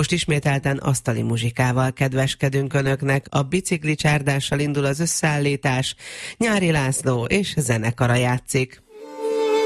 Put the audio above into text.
Most ismételten asztali muzsikával kedveskedünk önöknek. A bicikli csárdással indul az összeállítás. Nyári László és zenekara játszik.